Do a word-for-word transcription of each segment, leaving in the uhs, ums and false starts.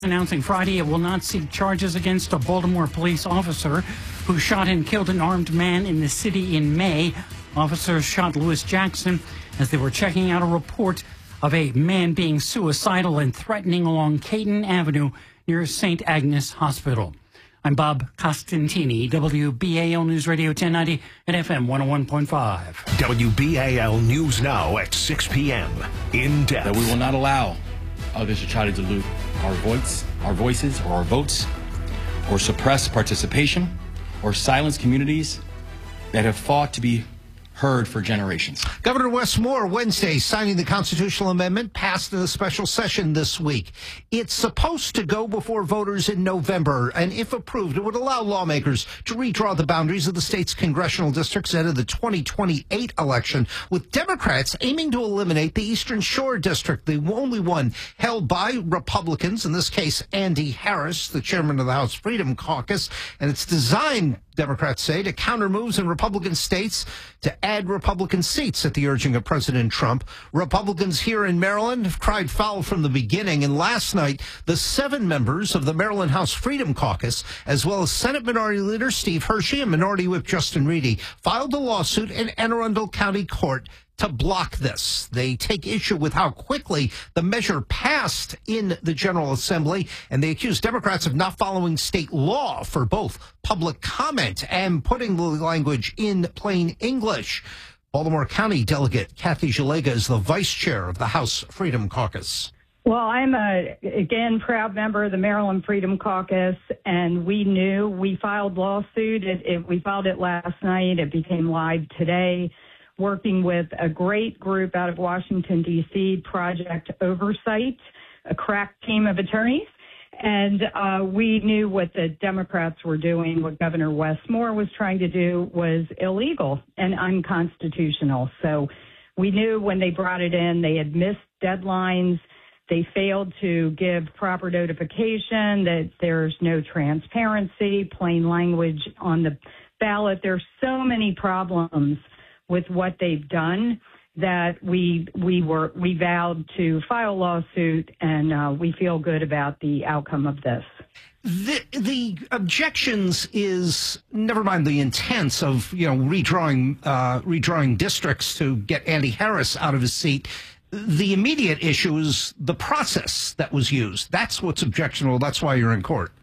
Announcing Friday it will not seek charges against a Baltimore police officer who shot and killed an armed man in the city in May. Officers shot Lewis Jackson as they were checking out a report of a man being suicidal and threatening along Caton Avenue near Saint Agnes Hospital. I'm Bob Costantini, W B A L News Radio ten ninety at F M one oh one point five. W B A L News Now at six p.m. In depth. That we will not allow others to try to dilute our voice, our voices, or our votes, or suppress participation, or silence communities that have fought to be heard for generations. Governor Wes Moore Wednesday signing the constitutional amendment passed in a special session this week. It's supposed to go before voters in November, and if approved, it would allow lawmakers to redraw the boundaries of the state's congressional districts ahead of the twenty twenty-eight election, with Democrats aiming to eliminate the Eastern Shore District, the only one held by Republicans, in this case Andy Harris, the chairman of the House Freedom Caucus, and it's designed, Democrats say, to counter moves in Republican states to add Republican seats at the urging of President Trump. Republicans here in Maryland have cried foul from the beginning, and last night, the seven members of the Maryland House Freedom Caucus, as well as Senate Minority Leader Steve Hershey and Minority Whip Justin Reedy, filed a lawsuit in Anne Arundel County Court to block this. They take issue with how quickly the measure passed in the General Assembly, and they accuse Democrats of not following state law for both public comment and putting the language in plain English. Baltimore County Delegate Kathy Jalega is the vice chair of the House Freedom Caucus. Well, I'm a, again, proud member of the Maryland Freedom Caucus, and we knew we filed lawsuit. It, it, we filed it last night. It became live today, working with a great group out of Washington, D C, Project Oversight, a crack team of attorneys. And uh, we knew what the Democrats were doing, what Governor Wes Moore was trying to do was illegal and unconstitutional. So we knew when they brought it in, they had missed deadlines. They failed to give proper notification, that there's no transparency, plain language on the ballot. There's so many problems with what they've done that we we were we vowed to file a lawsuit, and uh, we feel good about the outcome of this. The the objections is, never mind the intents of, you know, redrawing uh, redrawing districts to get Andy Harris out of his seat. The immediate issue is the process that was used. That's what's objectionable. That's why you're in court.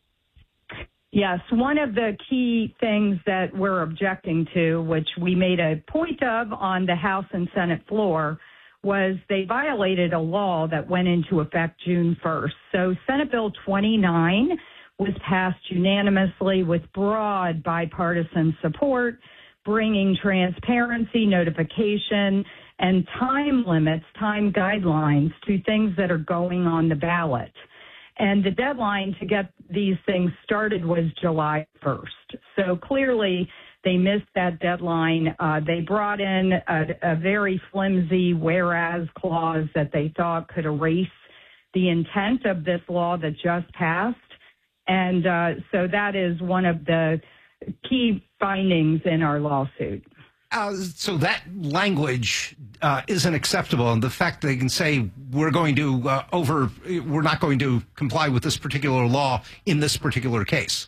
Yes, one of the key things that we're objecting to, which we made a point of on the House and Senate floor, was they violated a law that went into effect June first. So Senate Bill twenty-nine was passed unanimously with broad bipartisan support, bringing transparency, notification, and time limits, time guidelines to things that are going on the ballot. And the deadline to get these things started was July first. So clearly they missed that deadline. Uh, they brought in a, a very flimsy whereas clause that they thought could erase the intent of this law that just passed. And uh, so that is one of the key findings in our lawsuit. Uh, so that language uh, isn't acceptable, and the fact they can say we're going to uh, over, we're not going to comply with this particular law in this particular case.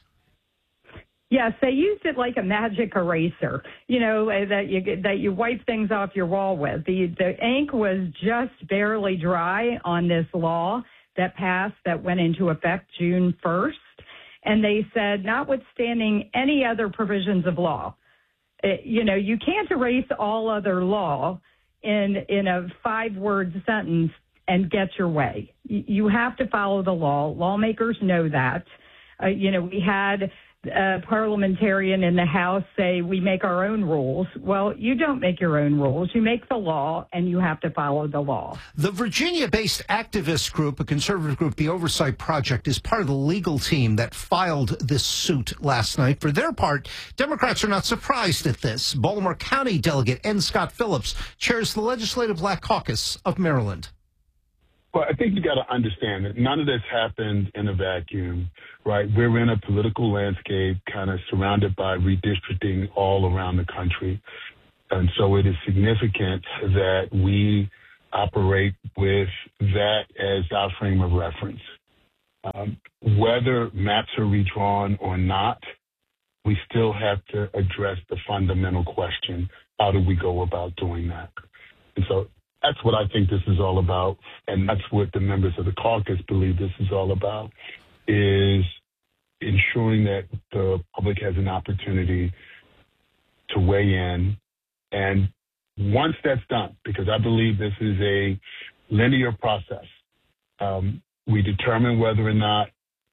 Yes, they used it like a magic eraser, you know, that you that you wipe things off your wall with. The the ink was just barely dry on this law that passed, that went into effect June first, and they said, notwithstanding any other provisions of law, It, you know, you can't erase all other law in in a five-word sentence and get your way. You, you have to follow the law. Lawmakers know that. Uh, you know, we had a parliamentarian in the House say we make our own rules. Well, you don't make your own rules. You make the law, and you have to follow the law. The Virginia-based activist group, a conservative group, the Oversight Project, is part of the legal team that filed this suit last night. For their part, Democrats are not surprised at this. Baltimore County Delegate N. Scott Phillips chairs the Legislative Black Caucus of Maryland. Well, I think you got to understand that none of this happened in a vacuum, right? We're in a political landscape kind of surrounded by redistricting all around the country. And so it is significant that we operate with that as our frame of reference. Um, whether maps are redrawn or not, we still have to address the fundamental question: how do we go about doing that? And so that's what I think this is all about, and that's what the members of the caucus believe this is all about, is ensuring that the public has an opportunity to weigh in. And once that's done, because I believe this is a linear process, um, we determine whether or not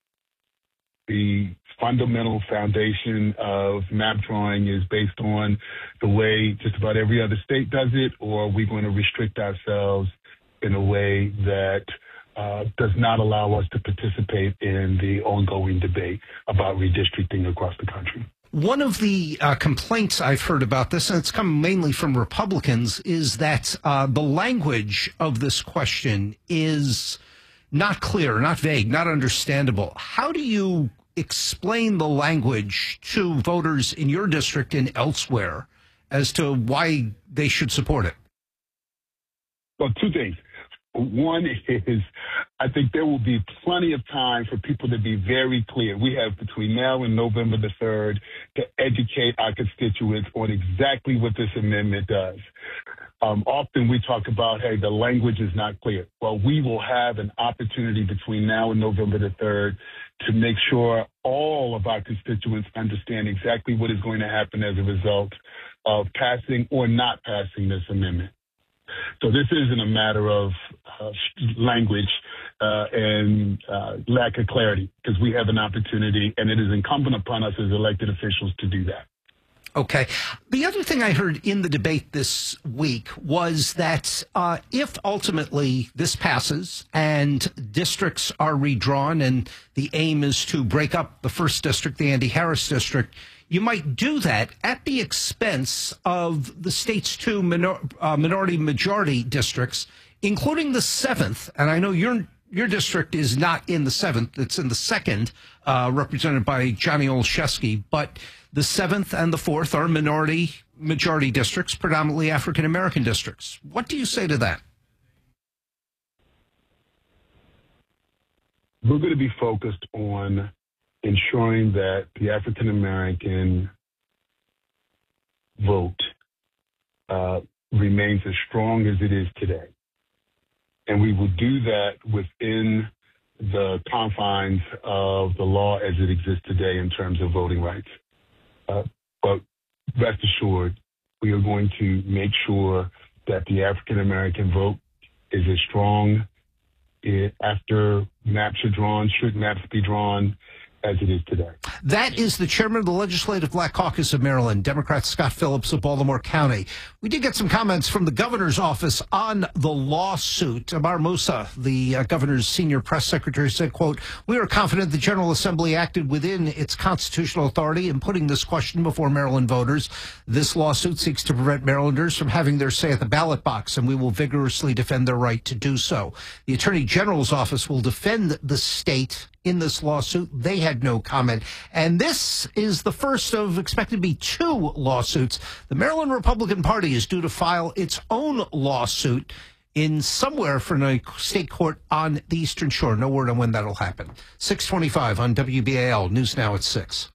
the fundamental foundation of map drawing is based on the way just about every other state does it, or are we going to restrict ourselves in a way that uh, does not allow us to participate in the ongoing debate about redistricting across the country? One of the uh, complaints I've heard about this, and it's come mainly from Republicans, is that uh, the language of this question is not clear, not vague, not understandable. How do you explain the language to voters in your district and elsewhere as to why they should support it? Well, two things. One is, I think there will be plenty of time for people to be very clear. We have between now and November the third to educate our constituents on exactly what this amendment does. Um, often we talk about, hey, the language is not clear. Well, we will have an opportunity between now and November the third to make sure all of our constituents understand exactly what is going to happen as a result of passing or not passing this amendment. So this isn't a matter of uh, language uh, and uh, lack of clarity, because we have an opportunity, and it is incumbent upon us as elected officials to do that. Okay. The other thing I heard in the debate this week was that uh, if ultimately this passes and districts are redrawn and the aim is to break up the first district, the Andy Harris district, you might do that at the expense of the state's two minor, uh, minority majority districts, including the seventh. And I know your your district is not in the seventh; it's in the second, uh, represented by Johnny Olszewski. But the seventh and the fourth are minority majority districts, predominantly African American districts. What do you say to that? We're going to be focused on ensuring that the African American vote uh, remains as strong as it is today. And we will do that within the confines of the law as it exists today in terms of voting rights. Uh, but rest assured, we are going to make sure that the African American vote is as strong it, after maps are drawn, should maps be drawn, as it is today. That is the chairman of the Legislative Black Caucus of Maryland, Democrat Scott Phillips of Baltimore County. We did get some comments from the governor's office on the lawsuit. Amar Moussa, the uh, governor's senior press secretary, said, quote, "We are confident the General Assembly acted within its constitutional authority in putting this question before Maryland voters. This lawsuit seeks to prevent Marylanders from having their say at the ballot box, and we will vigorously defend their right to do so. The Attorney General's office will defend the state in this lawsuit. They had no comment." And this is the first of expected to be two lawsuits. The Maryland Republican Party is due to file its own lawsuit in somewhere from a state court on the Eastern Shore. No word on when that'll happen. six twenty-five on W B A L. News Now at six.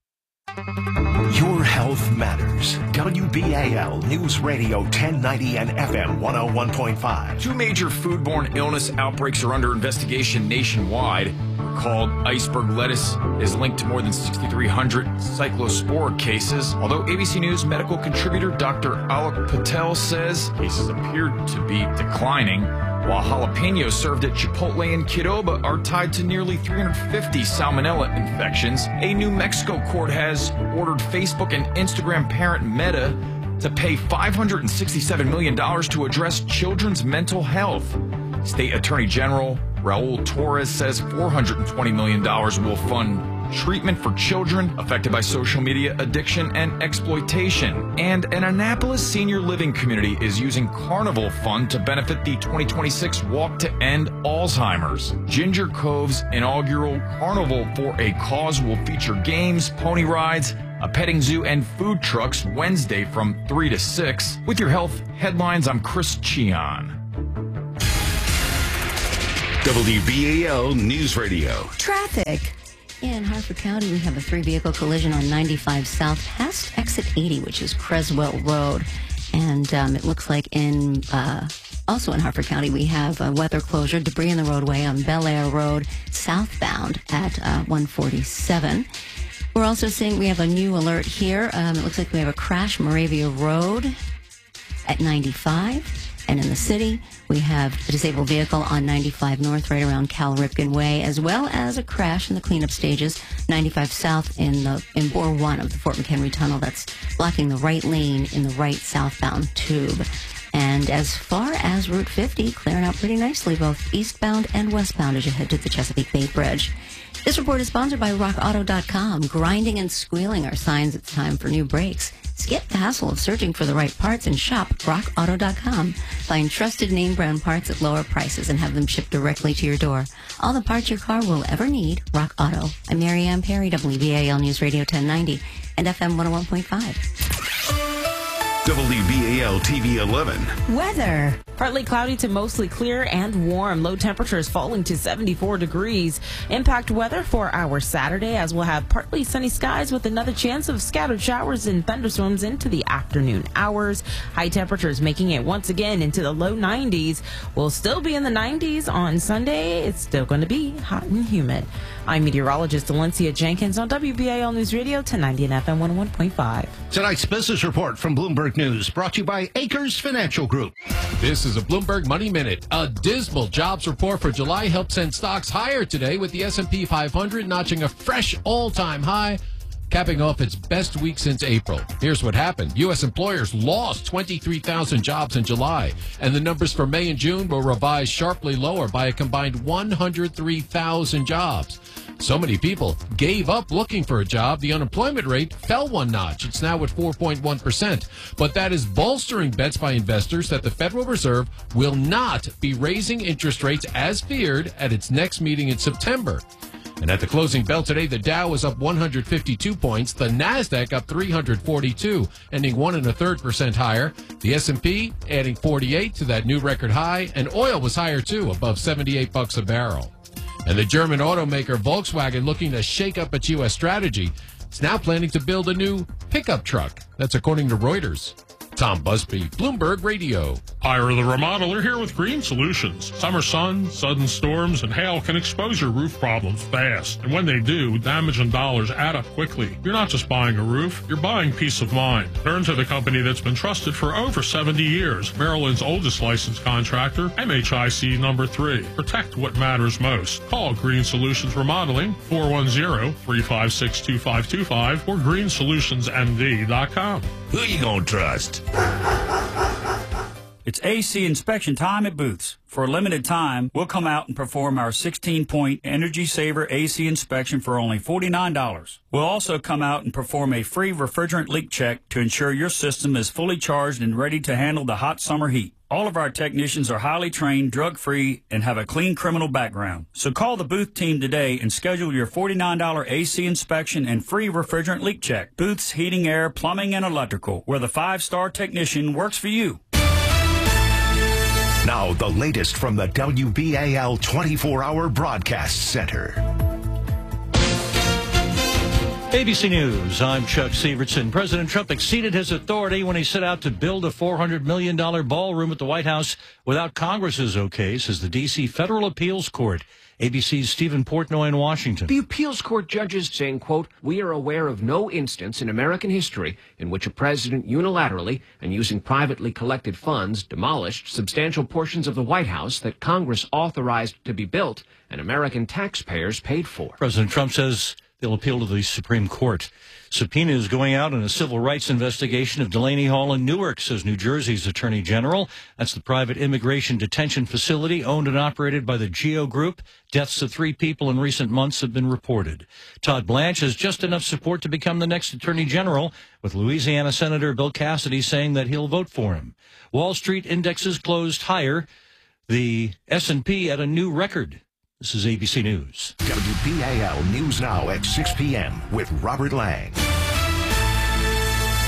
Your health matters. W B A L News Radio ten ninety and F M one oh one point five. Two major foodborne illness outbreaks are under investigation nationwide. Called iceberg lettuce is linked to more than sixty-three hundred cyclospora cases, although A B C News medical contributor Doctor Alok Patel says cases appeared to be declining, while jalapenos served at Chipotle in Quiroba are tied to nearly three hundred fifty salmonella infections. A New Mexico court has ordered Facebook and Instagram parent Meta to pay five hundred sixty-seven million dollars to address children's mental health. State Attorney General Raul Torres says four hundred twenty million dollars will fund treatment for children affected by social media addiction and exploitation. And an Annapolis senior living community is using Carnival Fund to benefit the twenty twenty-six Walk to End Alzheimer's. Ginger Cove's inaugural Carnival for a Cause will feature games, pony rides, a petting zoo, and food trucks Wednesday from three to six. With your health headlines, I'm Chris Cheon. W B A L News Radio. Traffic. In Harford County, we have a three-vehicle collision on ninety-five South past exit eighty, which is Creswell Road. And um, it looks like in uh, also in Harford County, we have a weather closure, debris in the roadway on Bel Air Road, southbound at uh, one forty-seven. We're also seeing we have a new alert here. Um, it looks like we have a crash, Moravia Road at ninety-five. And in the city, we have a disabled vehicle on ninety-five North, right around Cal Ripken Way, as well as a crash in the cleanup stages, ninety-five South in the in bore one of the Fort McHenry Tunnel. That's blocking the right lane in the right southbound tube. And as far as Route fifty, clearing out pretty nicely, both eastbound and westbound as you head to the Chesapeake Bay Bridge. This report is sponsored by rock auto dot com. Grinding and squealing are signs it's time for new brakes. Skip the hassle of searching for the right parts and shop rock auto dot com. Find trusted name brand parts at lower prices and have them shipped directly to your door. All the parts your car will ever need, Rock Auto. I'm Mary Ann Perry, W B A L News Radio ten ninety and F M one oh one point five. W B A L T V eleven. Weather. Partly cloudy to mostly clear and warm. Low temperatures falling to seventy-four degrees. Impact weather for our Saturday, as we'll have partly sunny skies with another chance of scattered showers and thunderstorms into the afternoon hours. High temperatures making it once again into the low nineties. We'll still be in the nineties on Sunday. It's still going to be hot and humid. I'm meteorologist Valencia Jenkins on W B A L News Radio ten ninety and F M one oh one point five. Tonight's business report from Bloomberg News, brought to you by Acres Financial Group. This is a Bloomberg Money Minute. A dismal jobs report for July helped send stocks higher today, with the S and P five hundred notching a fresh all-time high, capping off its best week since April. Here's what happened. U S employers lost twenty-three thousand jobs in July, and the numbers for May and June were revised sharply lower by a combined one hundred three thousand jobs. So many people gave up looking for a job, the unemployment rate fell one notch. It's now at four point one percent. But that is bolstering bets by investors that the Federal Reserve will not be raising interest rates as feared at its next meeting in September. And at the closing bell today, the Dow was up one hundred fifty-two points, the NASDAQ up three hundred forty-two, ending one and a third percent higher. The S and P adding forty-eight to that new record high, and oil was higher too, above seventy-eight bucks a barrel. And the German automaker Volkswagen, looking to shake up its U S strategy, is now planning to build a new pickup truck. That's according to Reuters. Tom Busby, Bloomberg Radio. Ira the Remodeler here with Green Solutions. Summer sun, sudden storms, and hail can expose your roof problems fast. And when they do, damage and dollars add up quickly. You're not just buying a roof, you're buying peace of mind. Turn to the company that's been trusted for over seventy years. Maryland's oldest licensed contractor, M H I C number three. Protect what matters most. Call Green Solutions Remodeling, four one zero, three five six, two five two five, or green solutions m d dot com. Who you gonna trust? It's A C inspection time at Booth's. For a limited time, we'll come out and perform our sixteen-point Energy Saver A C inspection for only forty-nine dollars. We'll also come out and perform a free refrigerant leak check to ensure your system is fully charged and ready to handle the hot summer heat. All of our technicians are highly trained, drug-free, and have a clean criminal background. So call the Booth team today and schedule your forty-nine dollars A C inspection and free refrigerant leak check. Booth's Heating, Air, Plumbing, and Electrical, where the five-star technician works for you. Now, the latest from the W B A L twenty-four hour Broadcast Center. A B C News, I'm Chuck Severson. President Trump exceeded his authority when he set out to build a four hundred million dollars ballroom at the White House without Congress's okay, says the D C Federal Appeals Court. A B C's Stephen Portnoy in Washington. The appeals court judges saying, quote, "We are aware of no instance in American history in which a president unilaterally and using privately collected funds demolished substantial portions of the White House that Congress authorized to be built and American taxpayers paid for." President Trump says they'll appeal to the Supreme Court. Subpoena is going out in a civil rights investigation of Delaney Hall in Newark, says New Jersey's Attorney General. That's the private immigration detention facility owned and operated by the Geo Group. Deaths of three people in recent months have been reported. Todd Blanche has just enough support to become the next Attorney General, with Louisiana Senator Bill Cassidy saying that he'll vote for him. Wall Street indexes closed higher. The S and P at a new record. This is A B C News. W B A L News Now at six p.m. with Robert Lang.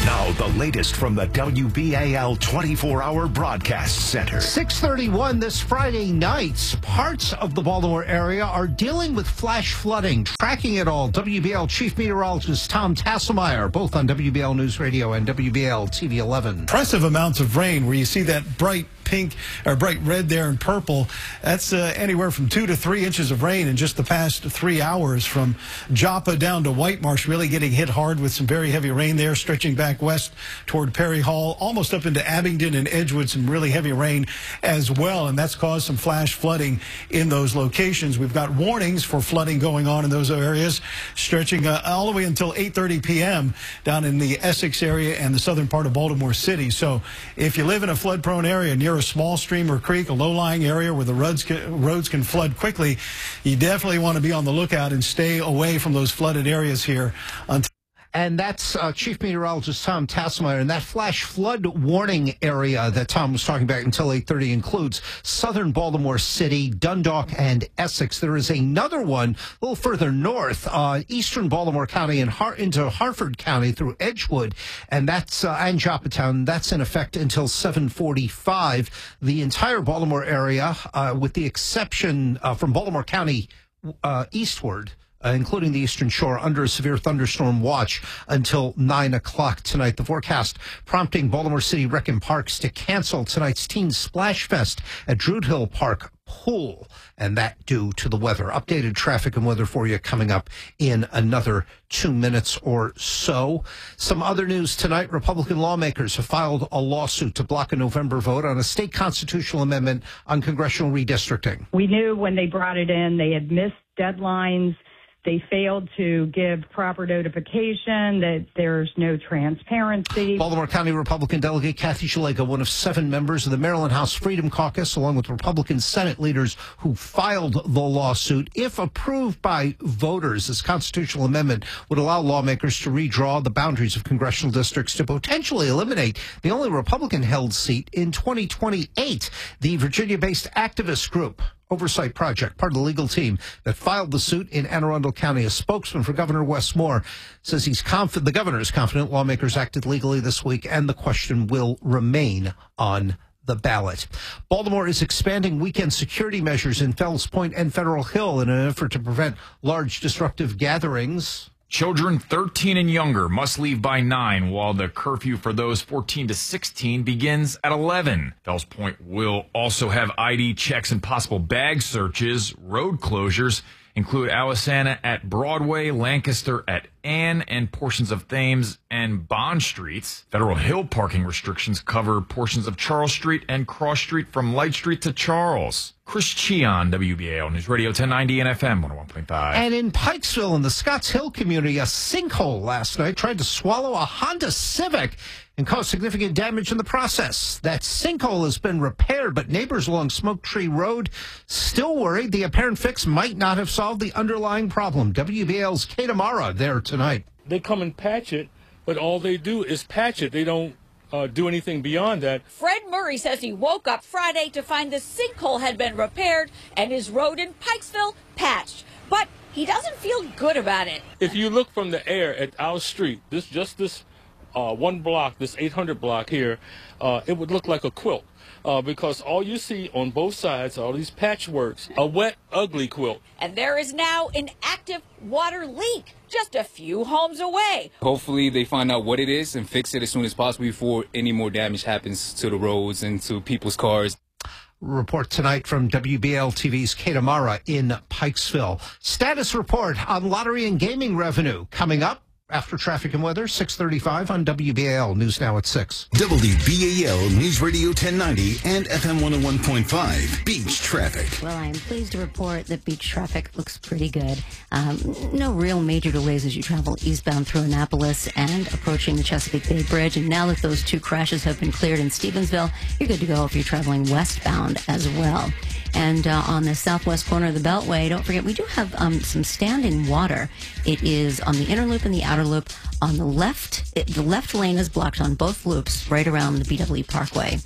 Now, the latest from the W B A L twenty-four hour Broadcast Center. six thirty-one this Friday night. Parts of the Baltimore area are dealing with flash flooding. Tracking it all, W B L Chief Meteorologist Tom Tasselmeyer, both on W B L News Radio and W B L T V eleven. Impressive amounts of rain where you see that bright pink or bright red there and purple. That's uh, anywhere from two to three inches of rain in just the past three hours from Joppa down to White Marsh, really getting hit hard with some very heavy rain there, stretching back west toward Perry Hall, almost up into Abingdon and Edgewood, some really heavy rain as well, and that's caused some flash flooding in those locations. We've got warnings for flooding going on in those areas, stretching uh, all the way until eight thirty p m down in the Essex area and the southern part of Baltimore City. So if you live in a flood-prone area near a small stream or creek, a low-lying area where the roads can, roads can flood quickly, you definitely want to be on the lookout and stay away from those flooded areas here until And that's uh, Chief Meteorologist Tom Tasselmeyer. And that flash flood warning area that Tom was talking about until eight thirty includes southern Baltimore City, Dundalk, and Essex. There is another one a little further north, uh, eastern Baltimore County and Har- into Harford County through Edgewood, and that's uh, and Joppatown. That's in effect until seven forty-five. The entire Baltimore area, uh, with the exception uh, from Baltimore County uh, eastward, Uh, including the Eastern Shore, under a severe thunderstorm watch until nine o'clock tonight. The forecast prompting Baltimore City Rec and Parks to cancel tonight's Teen Splash Fest at Druid Hill Park Pool, and that due to the weather. Updated traffic and weather for you coming up in another two minutes or so. Some other news tonight. Republican lawmakers have filed a lawsuit to block a November vote on a state constitutional amendment on congressional redistricting. We knew when they brought it in, they had missed deadlines. They failed to give proper notification, that there's no transparency. Baltimore County Republican Delegate Kathy Szeliga, one of seven members of the Maryland House Freedom Caucus, along with Republican Senate leaders who filed the lawsuit. If approved by voters, this constitutional amendment would allow lawmakers to redraw the boundaries of congressional districts to potentially eliminate the only Republican-held seat in twenty twenty-eight. The Virginia-based activist group Oversight Project, part of the legal team that filed the suit in Anne Arundel County. A spokesman for Governor Wes Moore says he's confident, the governor is confident lawmakers acted legally this week, and the question will remain on the ballot. Baltimore is expanding weekend security measures in Fells Point and Federal Hill in an effort to prevent large disruptive gatherings. Children thirteen and younger must leave by nine, while the curfew for those fourteen to sixteen begins at eleven. Fells Point will also have I D checks and possible bag searches. Road closures include Alisana at Broadway, Lancaster at Ann, and portions of Thames and Bond Streets. Federal Hill parking restrictions cover portions of Charles Street and Cross Street from Light Street to Charles. Chris Cheon, W B A L News Radio ten ninety and F M one oh one point five. And in Pikesville, in the Scotts Hill community, a sinkhole last night tried to swallow a Honda Civic and caused significant damage in the process. That sinkhole has been repaired, but neighbors along Smoke Tree Road still worried the apparent fix might not have solved the underlying problem. W B A L's Kate Amara there tonight. They come and patch it, but all they do is patch it. They don't Uh, do anything beyond that. Fred Murray says he woke up Friday to find the sinkhole had been repaired and his road in Pikesville patched. But he doesn't feel good about it. If you look from the air at our street, this just this uh, one block, this eight hundred block here, uh, it would look like a quilt. Uh, because all you see on both sides, all these patchworks, a wet, ugly quilt. And there is now an active water leak just a few homes away. Hopefully they find out what it is and fix it as soon as possible before any more damage happens to the roads and to people's cars. Report tonight from W B L T V's Kate Amara in Pikesville. Status report on lottery and gaming revenue coming up after traffic and weather, six thirty-five on W B A L. News now at six. W B A L News Radio ten ninety and F M one oh one point five. Beach traffic. Well, I am pleased to report that beach traffic looks pretty good. Um, no real major delays as you travel eastbound through Annapolis and approaching the Chesapeake Bay Bridge. And now that those two crashes have been cleared in Stevensville, you're good to go if you're traveling westbound as well. And uh, on the southwest corner of the Beltway, don't forget, we do have um, some standing water. It is on the inner loop and the outer loop. On the left, it, the left lane is blocked on both loops right around the B W Parkway.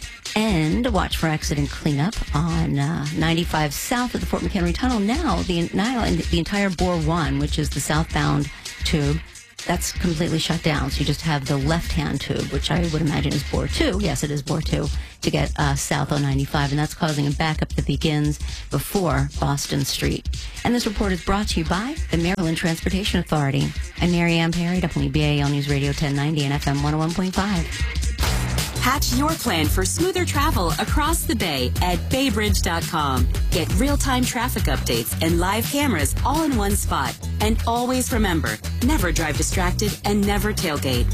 And watch for accident cleanup on uh, ninety-five south of the Fort McHenry Tunnel. Now, the, now the entire Bore one, which is the southbound tube, that's completely shut down. So you just have the left-hand tube, which I would imagine is bore two. Yes, it is bore two to get uh, south on ninety-five, and that's causing a backup that begins before Boston Street. And this report is brought to you by the Maryland Transportation Authority. I'm Mary Ann Perry, W B A L News Radio ten ninety and F M one oh one point five. Hatch your plan for smoother travel across the bay at bay bridge dot com. Get real-time traffic updates and live cameras all in one spot. And always remember, never drive distracted and never tailgate.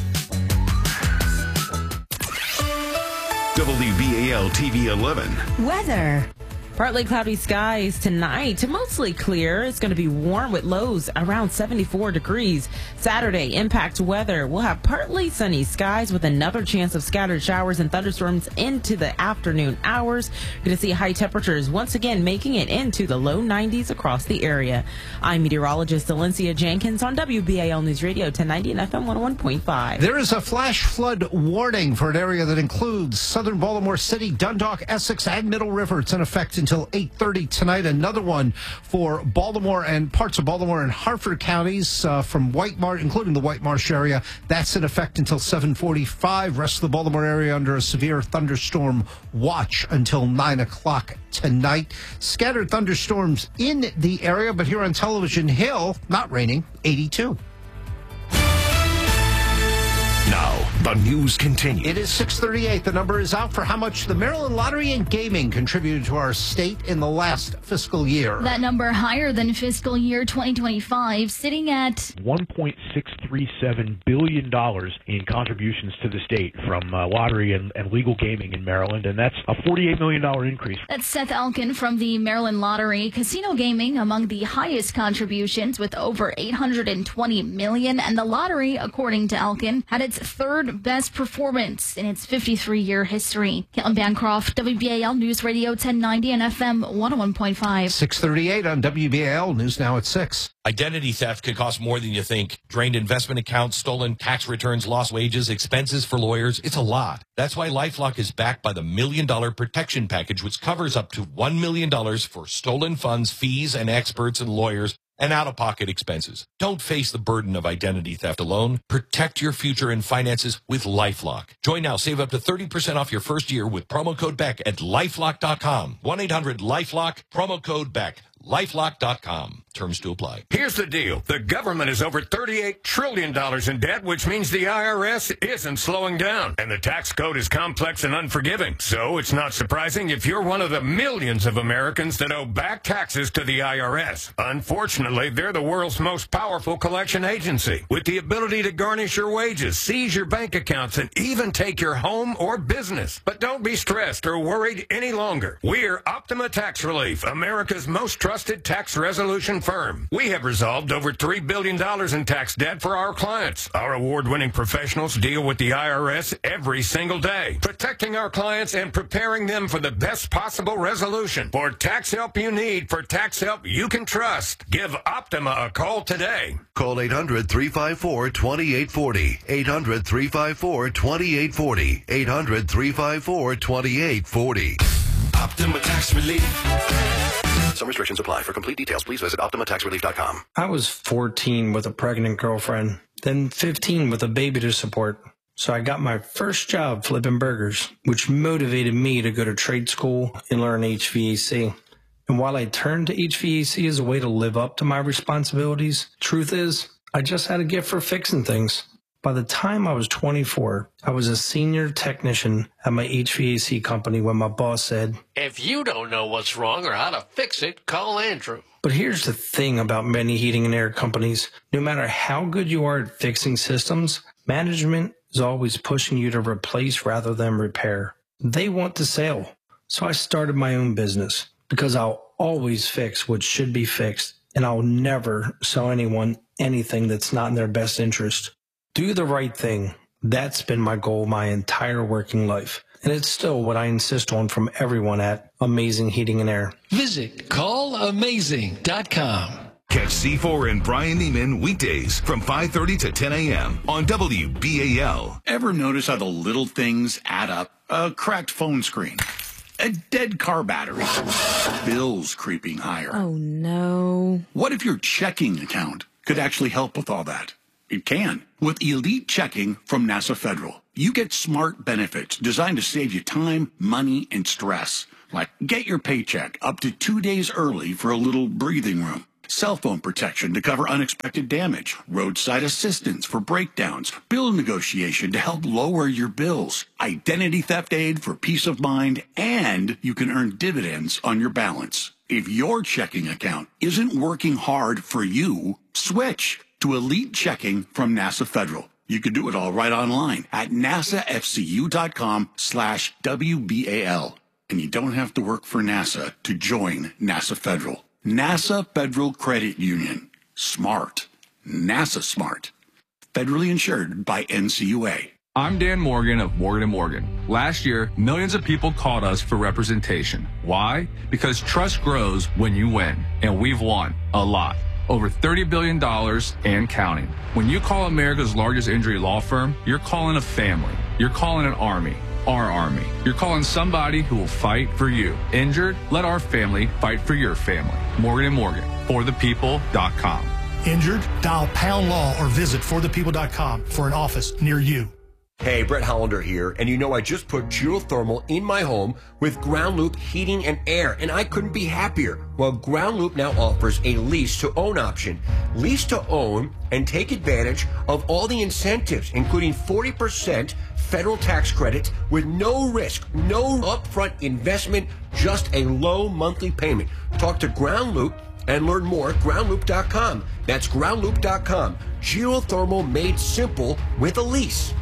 W B A L T V eleven. Weather. Partly cloudy skies tonight to mostly clear. It's going to be warm with lows around seventy-four degrees. Saturday, impact weather. We'll have partly sunny skies with another chance of scattered showers and thunderstorms into the afternoon hours. You're going to see high temperatures once again making it into the low nineties across the area. I'm meteorologist Valencia Jenkins on W B A L News Radio ten ninety and F M one oh one point five. There is a flash flood warning for an area that includes southern Baltimore City, Dundalk, Essex, and Middle River. It's in effect until eight thirty tonight. Another one for Baltimore and parts of Baltimore and Harford counties uh, from White Marsh, including the White Marsh area. That's in effect until seven forty-five. Rest of the Baltimore area under a severe thunderstorm watch until nine o'clock tonight. Scattered thunderstorms in the area, but here on Television Hill, not raining, eighty-two. Now, the news continues. It is six thirty-eight. The number is out for how much the Maryland Lottery and Gaming contributed to our state in the last fiscal year. That number higher than fiscal year twenty twenty-five, sitting at one point six three seven billion dollars in contributions to the state from uh, lottery and, and legal gaming in Maryland, and that's a forty-eight million dollars increase. That's Seth Elkin from the Maryland Lottery. Casino gaming among the highest contributions with over eight hundred twenty million dollars, and the lottery, according to Elkin, had its third best performance in its fifty-three-year history. Caitlin Bancroft, W B A L News Radio ten ninety and F M one oh one point five. six thirty-eight on W B A L News Now at six. Identity theft can cost more than you think. Drained investment accounts, stolen tax returns, lost wages, expenses for lawyers. It's a lot. That's why LifeLock is backed by the Million Dollar Protection Package, which covers up to one million dollars for stolen funds, fees, and experts and lawyers, and out-of-pocket expenses. Don't face the burden of identity theft alone. Protect your future and finances with LifeLock. Join now. Save up to thirty percent off your first year with promo code Beck at lifelock dot com. one eight hundred LifeLock, promo code Beck. lifelock dot com. Terms to apply. Here's the deal. The government is over thirty-eight trillion dollars in debt, which means the I R S isn't slowing down. And the tax code is complex and unforgiving. So it's not surprising if you're one of the millions of Americans that owe back taxes to the I R S. Unfortunately, they're the world's most powerful collection agency, with the ability to garnish your wages, seize your bank accounts, and even take your home or business. But don't be stressed or worried any longer. We're Optima Tax Relief, America's most trusted tax resolution firm. We have resolved over three billion dollars in tax debt for our clients. Our award-winning professionals deal with the I R S every single day, protecting our clients and preparing them for the best possible resolution. For tax help you need, for tax help you can trust, give Optima a call today. Call eight hundred, three five four, two eight four zero. eight hundred, three five four, two eight four zero. eight hundred, three five four, two eight four zero. Optima Tax Relief. Some restrictions apply. For complete details, please visit optima tax relief dot com. I was fourteen with a pregnant girlfriend, then fifteen with a baby to support. So I got my first job flipping burgers, which motivated me to go to trade school and learn H V A C. And while I turned to H V A C as a way to live up to my responsibilities, truth is, I just had a gift for fixing things. By the time I was twenty-four, I was a senior technician at my H V A C company when my boss said, "If you don't know what's wrong or how to fix it, call Andrew." But here's the thing about many heating and air companies. No matter how good you are at fixing systems, management is always pushing you to replace rather than repair. They want the sale. So I started my own business because I'll always fix what should be fixed, and I'll never sell anyone anything that's not in their best interest. Do the right thing. That's been my goal my entire working life. And it's still what I insist on from everyone at Amazing Heating and Air. Visit call amazing dot com. Catch C four and Brian Neiman weekdays from five thirty to ten a.m. on W B A L. Ever notice how the little things add up? A cracked phone screen, a dead car battery, bills creeping higher. Oh, no. What if your checking account could actually help with all that? It can. With Elite Checking from NASA Federal, you get smart benefits designed to save you time, money, and stress. Like get your paycheck up to two days early for a little breathing room. Cell phone protection to cover unexpected damage, roadside assistance for breakdowns, bill negotiation to help lower your bills, identity theft aid for peace of mind, and you can earn dividends on your balance. If your checking account isn't working hard for you, switch to Elite Checking from NASA Federal. You can do it all right online at nasafcu.com slash WBAL. And you don't have to work for NASA to join NASA Federal. NASA Federal Credit Union. Smart. NASA smart. Federally insured by N C U A. I'm Dan Morgan of Morgan and Morgan. Last year, millions of people called us for representation. Why? Because trust grows when you win. And we've won a lot. Over thirty billion dollars and counting. When you call America's largest injury law firm, you're calling a family. You're calling an army. Our army. You're calling somebody who will fight for you. Injured? Let our family fight for your family. Morgan and Morgan. for the people dot com. Injured? Dial pound law or visit for the people dot com for an office near you. Hey, Brett Hollander here, and you know I just put geothermal in my home with Ground Loop heating and air, and I couldn't be happier. Well, Ground Loop now offers a lease-to-own option. Lease-to-own and take advantage of all the incentives, including forty percent federal tax credits with no risk, no upfront investment, just a low monthly payment. Talk to Ground Loop and learn more at ground loop dot com. That's ground loop dot com. Geothermal made simple with a lease.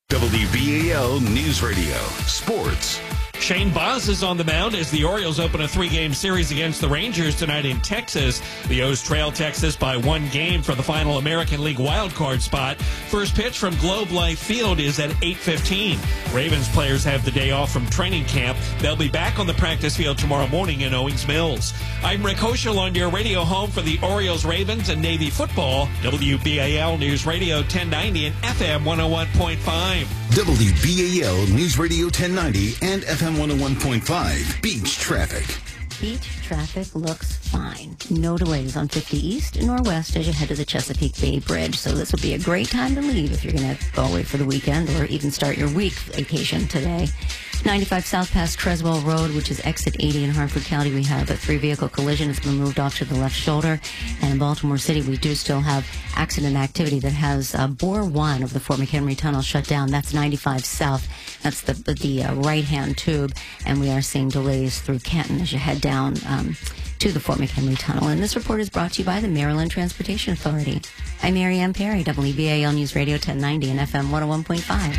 W B A L News Radio Sports. Shane Baz is on the mound as the Orioles open a three-game series against the Rangers tonight in Texas. The O's trail Texas by one game for the final American League wildcard spot. First pitch from Globe Life Field is at eight fifteen. Ravens players have the day off from training camp. They'll be back on the practice field tomorrow morning in Owings Mills. I'm Rick Hoschel on your radio home for the Orioles, Ravens, and Navy football. W B A L News Radio ten ninety and F M one oh one point five. W B A L News Radio ten ninety and F M one oh one point five. Beach traffic. Beach traffic looks fine. No delays on fifty East nor West as you head to the Chesapeake Bay Bridge. So this would be a great time to leave if you're going to go away for the weekend or even start your week vacation today. ninety-five South past Creswell Road, which is exit eighty in Harford County. We have a three-vehicle collision. It's been moved off to the left shoulder. And in Baltimore City, we do still have accident activity that has uh, bore one of the Fort McHenry Tunnel shut down. That's ninety-five South. That's the the, the uh, right-hand tube. And we are seeing delays through Canton as you head down um, to the Fort McHenry Tunnel. And this report is brought to you by the Maryland Transportation Authority. I'm Mary Ann Perry, W B A L News Radio ten ninety and F M one oh one point five.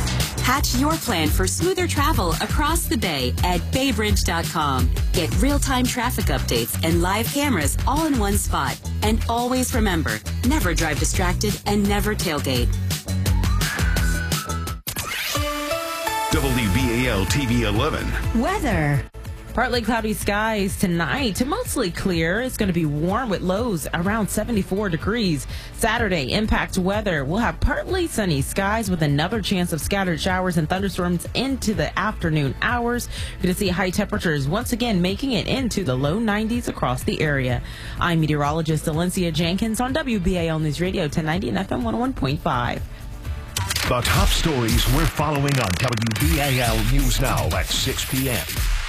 Hatch your plan for smoother travel across the bay at bay bridge dot com. Get real-time traffic updates and live cameras all in one spot. And always remember, never drive distracted and never tailgate. W B A L T V eleven. Weather. Partly cloudy skies tonight to mostly clear. It's going to be warm with lows around seventy-four degrees. Saturday, impact weather. We'll have partly sunny skies with another chance of scattered showers and thunderstorms into the afternoon hours. You're going to see high temperatures once again making it into the low nineties across the area. I'm meteorologist Alencia Jenkins on W B A L News Radio ten ninety and F M one oh one point five. The top stories we're following on W B A L News Now at six p.m.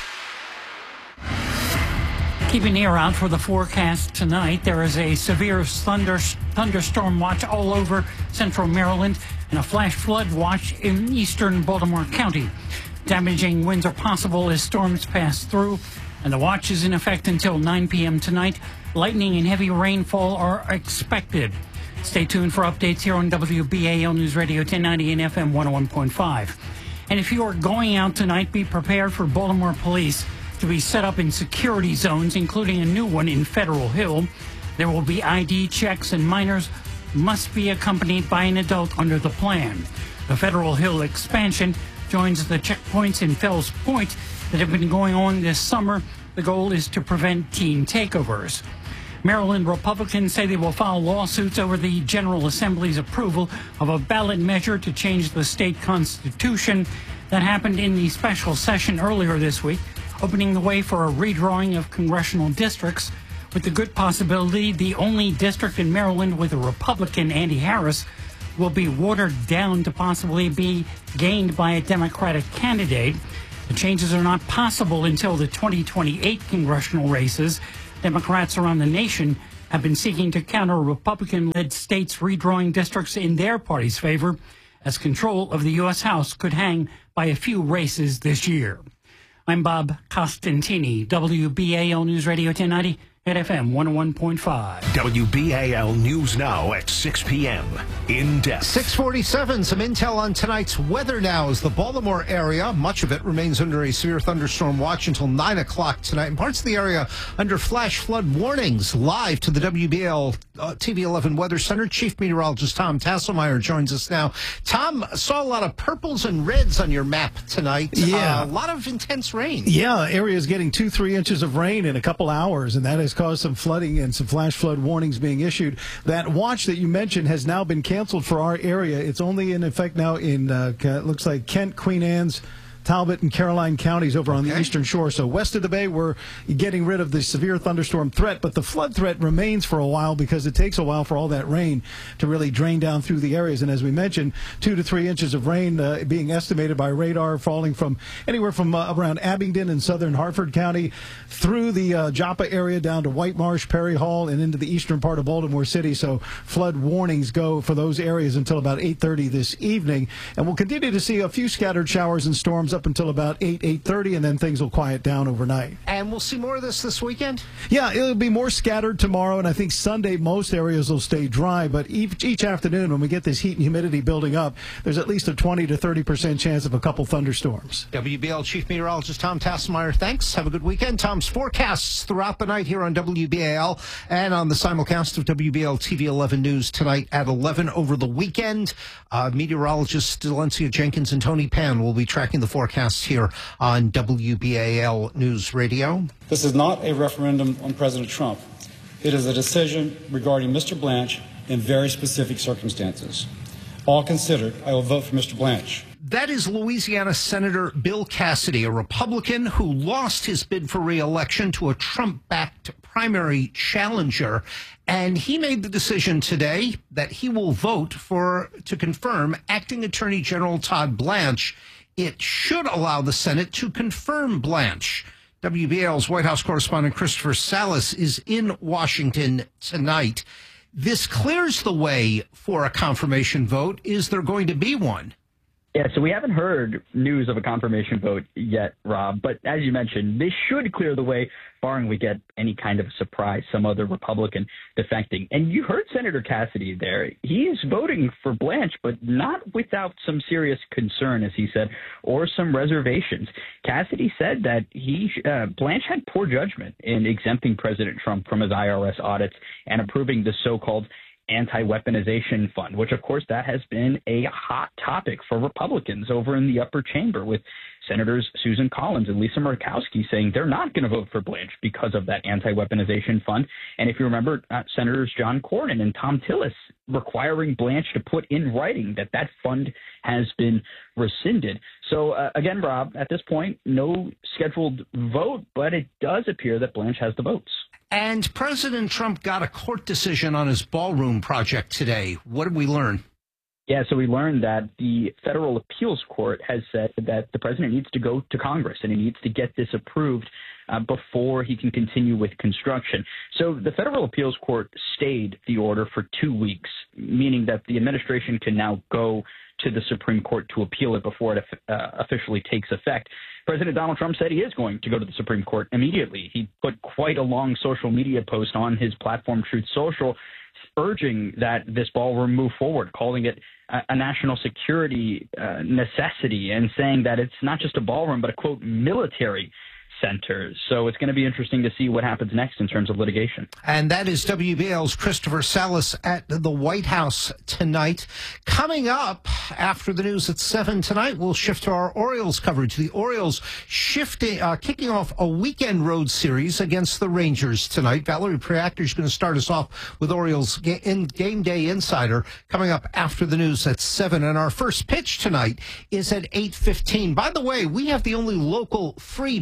Keep an ear out for the forecast tonight. There is a severe thunder, thunderstorm watch all over central Maryland and a flash flood watch in eastern Baltimore County. Damaging winds are possible as storms pass through, and the watch is in effect until nine p.m. tonight. Lightning and heavy rainfall are expected. Stay tuned for updates here on W B A L News Radio ten ninety and F M one oh one point five. And if you are going out tonight, be prepared for Baltimore police to be set up in security zones, including a new one in Federal Hill. There will be I D checks, and minors must be accompanied by an adult under the plan. The Federal Hill expansion joins the checkpoints in Fells Point that have been going on this summer. The goal is to prevent teen takeovers. Maryland Republicans say they will file lawsuits over the General Assembly's approval of a ballot measure to change the state constitution that happened in the special session earlier this week, opening the way for a redrawing of congressional districts. with the good possibility the only district in Maryland with a Republican, Andy Harris, will be watered down to possibly be gained by a Democratic candidate. The changes are not possible until the twenty twenty-eight congressional races. Democrats around the nation have been seeking to counter Republican-led states redrawing districts in their party's favor, as control of the U S House could hang by a few races this year. I'm Bob Costantini, W B A L News Radio ten ninety at F M one oh one point five. W B A L News Now at six p.m. In depth. six forty-seven, some intel on tonight's weather now as the Baltimore area, much of it remains under a severe thunderstorm watch until nine o'clock tonight. And parts of the area under flash flood warnings. Live to the W B A L uh, T V eleven Weather Center, Chief Meteorologist Tom Tasselmeyer joins us now. Tom, saw a lot of purples and reds on your map tonight. Yeah. Uh, a lot of intense rain. Yeah, areas getting two, three inches of rain in a couple hours, and that is caused some flooding and some flash flood warnings being issued. That watch that you mentioned has now been canceled for our area. It's only in effect now in, uh, it looks like Kent, Queen Anne's, Talbot, and Caroline counties over on okay. the eastern shore. So west of the bay, we're getting rid of the severe thunderstorm threat, but the flood threat remains for a while because it takes a while for all that rain to really drain down through the areas. And as we mentioned, two to three inches of rain uh, being estimated by radar falling from anywhere from uh, around Abingdon in southern Harford County through the uh, Joppa area down to White Marsh, Perry Hall, and into the eastern part of Baltimore City. So flood warnings go for those areas until about eight thirty this evening. And we'll continue to see a few scattered showers and storms up until about eight, eight thirty, and then things will quiet down overnight. And we'll see more of this this weekend? Yeah, it'll be more scattered tomorrow, and I think Sunday most areas will stay dry, but each, each afternoon when we get this heat and humidity building up, there's at least a twenty to thirty percent chance of a couple thunderstorms. W B L Chief Meteorologist Tom Tasselmeyer, thanks. Have a good weekend. Tom's forecasts throughout the night here on W B A L and on the simulcast of W B L T V eleven News tonight at eleven over the weekend. Uh, meteorologists Delencia Jenkins and Tony Pan will be tracking the forecasts here on W B A L News Radio. This is not a referendum on President Trump. It is a decision regarding Mister Blanche in very specific circumstances. All considered, I will vote for Mister Blanche. That is Louisiana Senator Bill Cassidy, a Republican who lost his bid for re-election to a Trump-backed primary challenger. And he made the decision today that he will vote for, to confirm, Acting Attorney General Todd Blanche. It should allow the Senate to confirm Blanche. W B A L's White House correspondent Christopher Salas is in Washington tonight. This clears the way for a confirmation vote. Is there going to be one? Yeah, so we haven't heard news of a confirmation vote yet, Rob. But as you mentioned, this should clear the way, barring we get any kind of surprise, some other Republican defecting. And you heard Senator Cassidy there. He's voting for Blanche, but not without some serious concern, as he said, or some reservations. Cassidy said that he uh, Blanche had poor judgment in exempting President Trump from his I R S audits and approving the so-called anti-weaponization fund, which, of course, that has been a hot topic for Republicans over in the upper chamber, with Senators Susan Collins and Lisa Murkowski saying they're not going to vote for Blanche because of that anti-weaponization fund. And if you remember, uh, Senators John Cornyn and Tom Tillis requiring Blanche to put in writing that that fund has been rescinded. So, uh, again, Rob, at this point, no scheduled vote, but it does appear that Blanche has the votes. And President Trump got a court decision on his ballroom project today. What did we learn? Yeah, so we learned that the federal appeals court has said that the president needs to go to Congress and he needs to get this approved uh, before he can continue with construction. So the federal appeals court stayed the order for two weeks, meaning that the administration can now go to the Supreme Court to appeal it before it uh, officially takes effect. President Donald Trump said he is going to go to the Supreme Court immediately. He put quite a long social media post on his platform, Truth Social, urging that this ballroom move forward, calling it a, a national security uh, necessity, and saying that it's not just a ballroom, but a, quote, military center. So it's going to be interesting to see what happens next in terms of litigation. And that is W B L's Christopher Salas at the White House tonight. Coming up after the news at seven tonight, we'll shift to our Orioles coverage. The Orioles shifting, uh, kicking off a weekend road series against the Rangers tonight. Valerie Priactor is going to start us off with Orioles ga- in Game Day Insider coming up after the news at seven. And our first pitch tonight is at eight fifteen. By the way, we have the only local free broadcast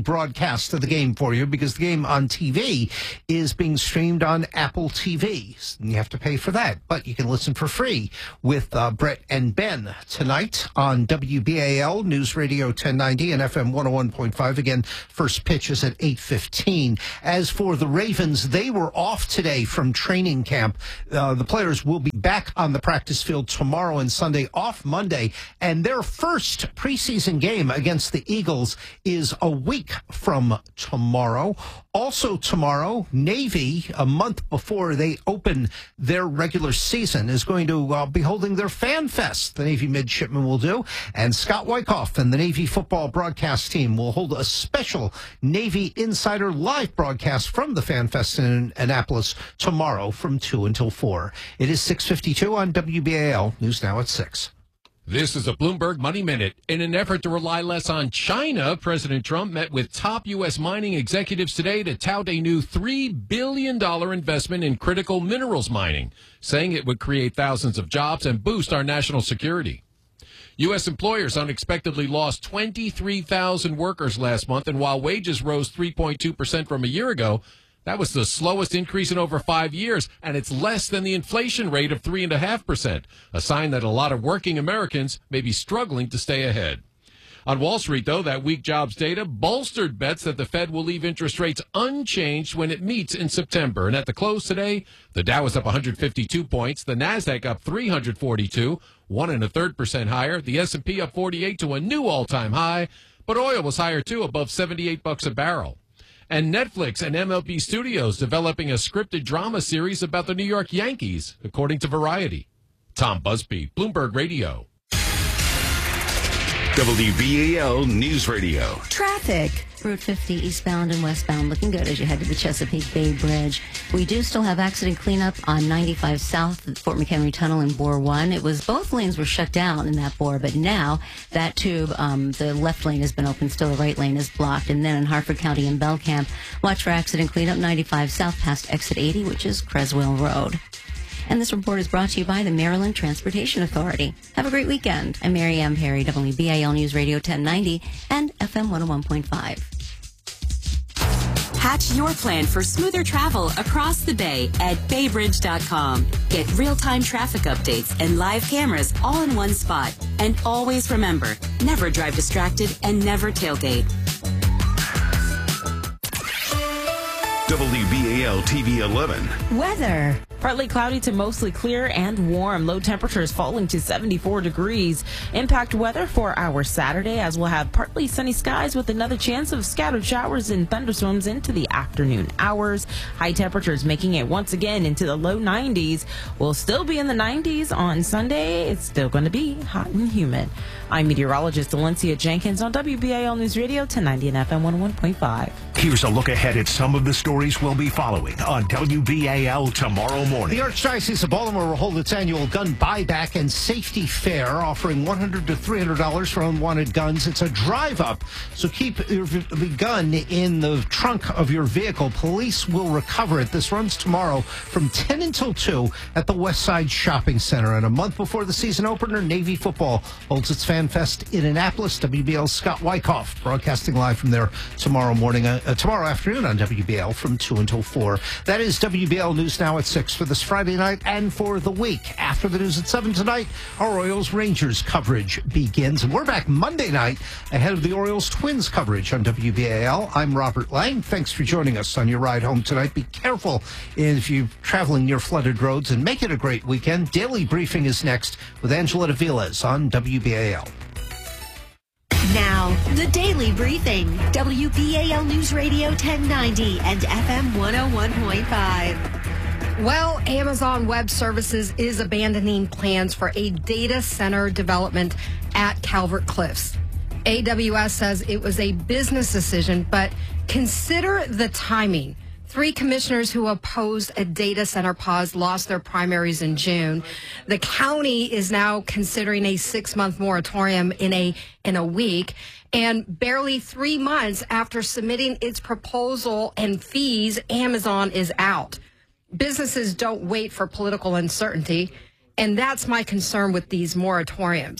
broadcast of the game for you because the game on T V is being streamed on Apple T V. You have to pay for that, but you can listen for free with uh, Brett and Ben tonight on W B A L News Radio ten ninety and F M one oh one point five. Again, first pitch is at eight fifteen. As for the Ravens, they were off today from training camp. Uh, the players will be back on the practice field tomorrow and Sunday, off Monday, and their first preseason game against the Eagles is a week from tomorrow. Also tomorrow, Navy, a month before they open their regular season, is going to uh, be holding their Fan Fest. The Navy midshipmen will do, and Scott Wyckoff and the Navy football broadcast team will hold a special Navy Insider live broadcast from the Fan Fest in Annapolis tomorrow from two until four. It is six fifty-two on W B A L News Now at six. This is a Bloomberg Money Minute. In an effort to rely less on China, President Trump met with top U S mining executives today to tout a new three billion dollars investment in critical minerals mining, saying it would create thousands of jobs and boost our national security. U S employers unexpectedly lost twenty-three thousand workers last month, and while wages rose three point two percent from a year ago, that was the slowest increase in over five years, and it's less than the inflation rate of three point five percent, a sign that a lot of working Americans may be struggling to stay ahead. On Wall Street, though, that weak jobs data bolstered bets that the Fed will leave interest rates unchanged when it meets in September. And at the close today, the Dow was up one hundred fifty-two points, the NASDAQ up three hundred forty-two, one and a third percent higher, the S and P up forty-eight to a new all-time high, but oil was higher, too, above seventy-eight bucks a barrel. And Netflix and M L B Studios developing a scripted drama series about the New York Yankees, according to Variety. Tom Busby, Bloomberg Radio. W B A L News Radio. Traffic. Route fifty eastbound and westbound looking good as you head to the Chesapeake Bay Bridge. We do still have accident cleanup on ninety-five South at Fort McHenry Tunnel in Bore one. It was both lanes were shut down in that bore, but now that tube, um, the left lane has been open, still the right lane is blocked. And then in Harford County and Belcamp, watch for accident cleanup ninety-five South past exit eighty, which is Creswell Road. And this report is brought to you by the Maryland Transportation Authority. Have a great weekend. I'm Mary Ann Perry, W B A L News Radio ten ninety and F M one oh one point five. Hatch your plan for smoother travel across the bay at baybridge dot com. Get real-time traffic updates and live cameras all in one spot. And always remember, never drive distracted and never tailgate. W B A L T V eleven. Weather. Partly cloudy to mostly clear and warm. Low temperatures falling to seventy-four degrees. Impact weather for our Saturday, as we'll have partly sunny skies with another chance of scattered showers and thunderstorms into the afternoon hours. High temperatures making it once again into the low nineties. We'll still be in the nineties on Sunday. It's still going to be hot and humid. I'm meteorologist Valencia Jenkins on W B A L News Radio ten ninety and F M one oh one point five. Here's a look ahead at some of the stories we'll be following on W B A L tomorrow morning. The Archdiocese of Baltimore will hold its annual gun buyback and safety fair, offering one hundred to three hundred dollars for unwanted guns. It's a drive-up, so keep your the gun in the trunk of your vehicle. Police will recover it. This runs tomorrow from ten until two at the West Side Shopping Center. And a month before the season opener, Navy football holds its Fan Fest in Annapolis. W B L's Scott Wyckoff broadcasting live from there tomorrow morning, uh, uh, tomorrow afternoon on W B L from two until four. That is W B L News Now at six for this Friday night and for the week. After the news at seven tonight, our Orioles-Rangers coverage begins. And we're back Monday night ahead of the Orioles-Twins coverage on W B A L. I'm Robert Lang. Thanks for joining us on your ride home tonight. Be careful if you're traveling near flooded roads, and make it a great weekend. Daily Briefing is next with Angela Vilas on W B A L. Now, the Daily Briefing, W B A L News Radio ten ninety and F M one oh one point five. Well, Amazon Web Services is abandoning plans for a data center development at Calvert Cliffs. A W S says it was a business decision, but consider the timing. Three commissioners who opposed a data center pause lost their primaries in June. The county is now considering a six-month moratorium in a in a week. And barely three months after submitting its proposal and fees, Amazon is out. Businesses don't wait for political uncertainty, and that's my concern with these moratoriums.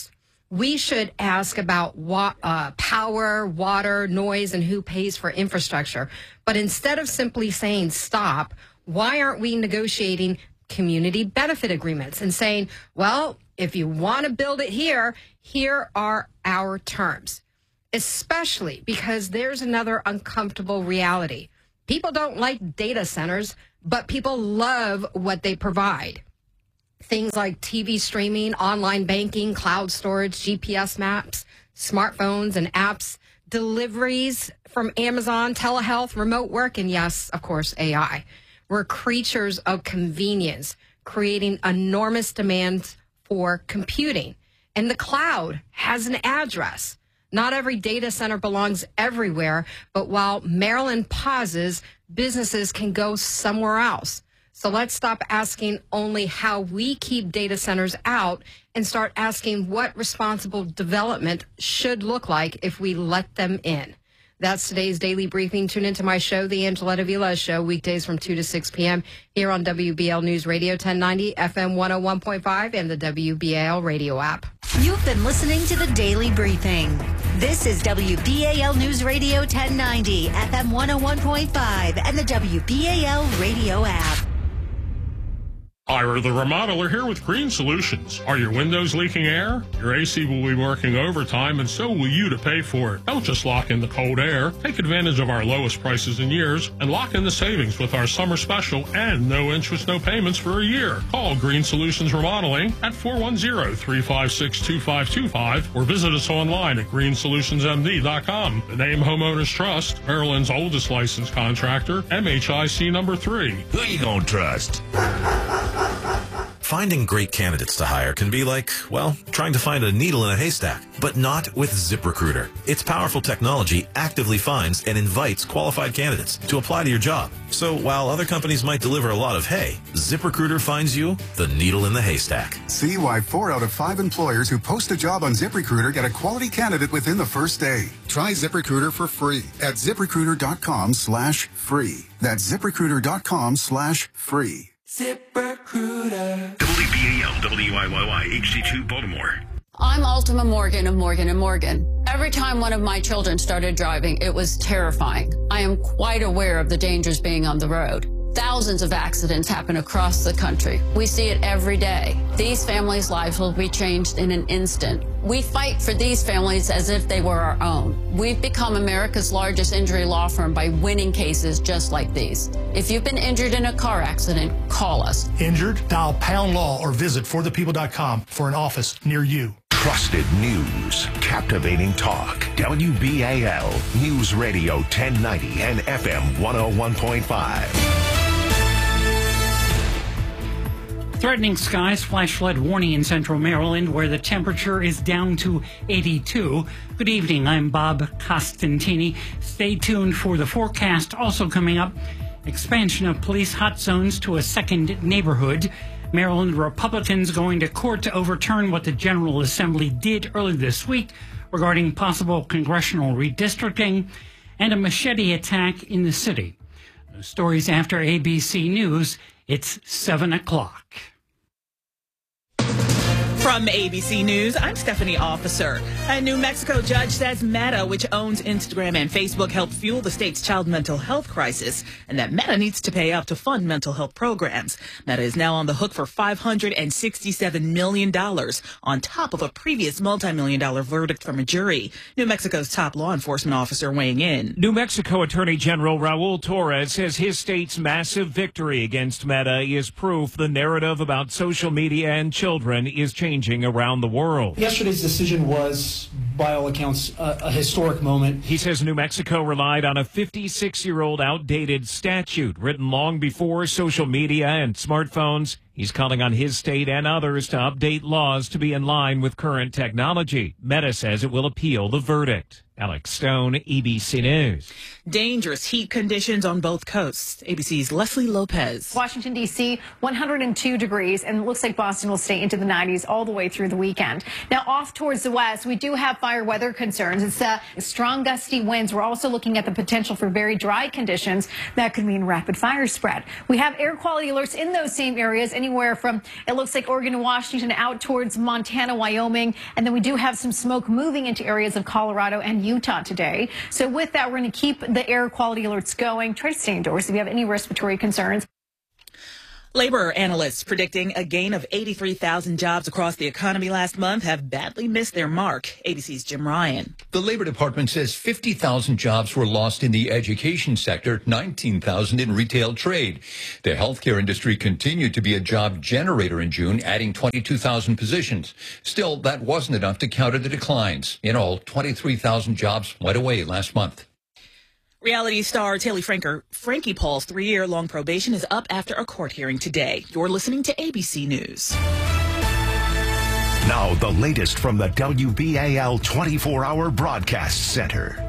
we should ask about wa- uh, power, water, noise, and who pays for infrastructure. But instead of simply saying stop, why aren't we negotiating community benefit agreements and saying, well, if you want to build it here, here are our terms? Especially because there's another uncomfortable reality. People don't like data centers, but people love what they provide. Things like T V streaming, online banking, cloud storage, G P S maps, smartphones and apps, deliveries from Amazon, telehealth, remote work, and yes, of course, A I. We're creatures of convenience, creating enormous demands for computing. And the cloud has an address. Not every data center belongs everywhere, but while Maryland pauses, businesses can go somewhere else. So let's stop asking only how we keep data centers out and start asking what responsible development should look like if we let them in. That's today's Daily Briefing. Tune into my show, The Angeletta Villas Show, weekdays from two to six p.m. here on W B L News Radio ten ninety, F M one oh one point five, and the W B A L radio app. You've been listening to the Daily Briefing. This is W B A L News Radio ten ninety, F M one oh one point five, and the W B A L radio app. Ira the Remodeler here with Green Solutions. Are your windows leaking air? Your A C will be working overtime, and so will you to pay for it. Don't just lock in the cold air. Take advantage of our lowest prices in years and lock in the savings with our summer special and no interest, no payments for a year. Call Green Solutions Remodeling at four one zero, three five six, two five two five or visit us online at green solutions m d dot com. The name Homeowners Trust, Maryland's oldest licensed contractor, M H I C number three. Who you gonna trust? Finding great candidates to hire can be like, well, trying to find a needle in a haystack, but not with ZipRecruiter. Its powerful technology actively finds and invites qualified candidates to apply to your job. So while other companies might deliver a lot of hay, ZipRecruiter finds you the needle in the haystack. See why four out of five employers who post a job on ZipRecruiter get a quality candidate within the first day. Try ZipRecruiter for free at ZipRecruiter.com slash free. That's ZipRecruiter.com slash free. ZipRecruiter. W B A L, W I Y Y, H D two, Baltimore. I'm Ultima Morgan of Morgan and Morgan. Every time one of my children started driving, it was terrifying. I am quite aware of the dangers being on the road. Thousands of accidents happen across the country. We see it every day. These families' lives will be changed in an instant. We fight for these families as if they were our own. We've become America's largest injury law firm by winning cases just like these. If you've been injured in a car accident, call us. Injured? Dial Pound Law or visit for the people dot com for an office near you. Trusted news, captivating talk. W B A L News Radio ten ninety and F M one oh one point five. Threatening skies, flash flood warning in central Maryland, where the temperature is down to eighty-two. Good evening, I'm Bob Costantini. Stay tuned for the forecast. Also coming up, expansion of police hot zones to a second neighborhood. Maryland Republicans going to court to overturn what the General Assembly did earlier this week regarding possible congressional redistricting, and a machete attack in the city. Those stories after A B C News. It's seven o'clock. From A B C News, I'm Stephanie Officer. A New Mexico judge says Meta, which owns Instagram and Facebook, helped fuel the state's child mental health crisis, and that Meta needs to pay up to fund mental health programs. Meta is now on the hook for five hundred sixty-seven million dollars, on top of a previous multi-million dollar verdict from a jury. New Mexico's top law enforcement officer weighing in. New Mexico Attorney General Raul Torres says his state's massive victory against Meta is proof the narrative about social media and children is changing. Changing around the world. Yesterday's decision was, by all accounts, a, a historic moment. He says New Mexico relied on a fifty-six-year-old outdated statute written long before social media and smartphones. He's calling on his state and others to update laws to be in line with current technology. Meta says it will appeal the verdict. Alex Stone, A B C News. Dangerous heat conditions on both coasts. A B C's Leslie Lopez. Washington, D C, one hundred two degrees, and it looks like Boston will stay into the nineties all the way through the weekend. Now, off towards the west, we do have fire weather concerns. It's uh, strong gusty winds. We're also looking at the potential for very dry conditions. That could mean rapid fire spread. We have air quality alerts in those same areas, anywhere from, it looks like, Oregon and Washington out towards Montana, Wyoming, and then we do have some smoke moving into areas of Colorado and Utah today. So with that, we're going to keep the air quality alerts going. Try to stay indoors if you have any respiratory concerns. Labor analysts predicting a gain of eighty-three thousand jobs across the economy last month have badly missed their mark. A B C's Jim Ryan. The Labor Department says fifty thousand jobs were lost in the education sector, nineteen thousand in retail trade. The healthcare industry continued to be a job generator in June, adding twenty-two thousand positions. Still, that wasn't enough to counter the declines. In all, twenty-three thousand jobs went away last month. Reality star Tilly Franker, Frankie Paul's three-year-long probation is up after a court hearing today. You're listening to A B C News. Now, the latest from the W B A L twenty-four hour Broadcast Center.